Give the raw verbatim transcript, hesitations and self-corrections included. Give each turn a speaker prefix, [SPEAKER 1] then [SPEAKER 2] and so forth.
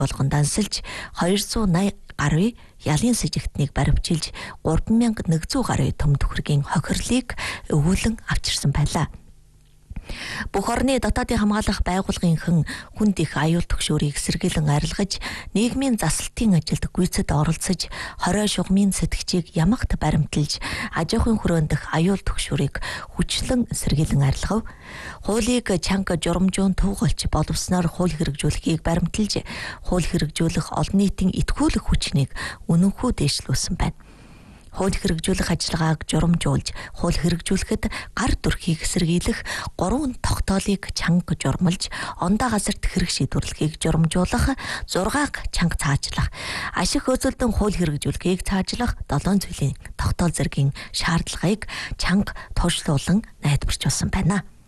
[SPEAKER 1] болгон дансалж хоёрсуу наяа гаруй ялын с жигтнийг баривчилж гурван мянга нэгдүгээр гаруй төм төхөргийн хохирлыг өвүүлэн авчирсан байлаа. Бүх орны дотоодын хамгаалах байгууллагынхан хүнд их аюул түгшүүрийг сэргийлэн арилгаж, нийгмийн заслалтын ажилд гүйцэд оролцож, хорой шугамын сэтгчийг ямагт баримталж, аж ахуйн хүрээндх аюул түгшүүрийг хүчлэн сэргийлэн арилгав. Хуулийг чанга журамжуун туугалж боловсноор хууль хэрэгжүүлэхийг баримталж, хууль хэрэгжүүлэх олон нийтийн итгүүлэх хүчнийг үнэнхүү дээшлүүлсэн байна. Хууль хэрэгжүүлэх ажиллагааг журамжуулж, хууль хэрэгжүүлэхэд гар дүрхийг сэргийлэх гурван тогтоолыг чанга журмалж, ондоо газарт хэрэг шийдвэрлэхийг журамжуулах, зургааг чанга цаачлах, ашиг хөөцөлдөн хууль хэрэгжүүлэхийг цаачлах долоон зүйлийн тогтоол зэргийн шаардлагыг чанга туушлуулан найдварчулсан байна.